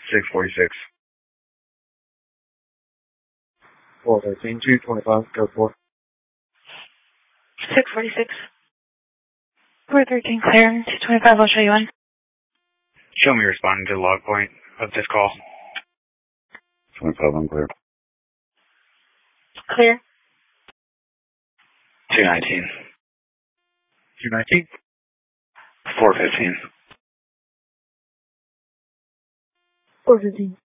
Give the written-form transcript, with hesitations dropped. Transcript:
646. 413, 225, go for 646. 413, clear. 225, I'll show you in. Show me responding to the log point of this call. 25, unclear. Clear. 219. 219. 415. 415.